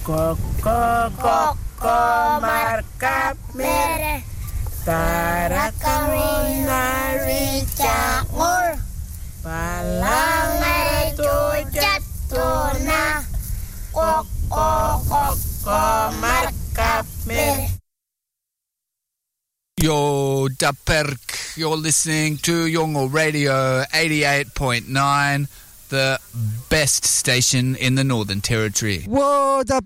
Koko markap mere Tarakaruna Richangul Palangai Tujatuna Koko markap mere. Yo, Daperk, you're listening to Yongo Radio 88.9, the best station in the Northern Territory. Whoa,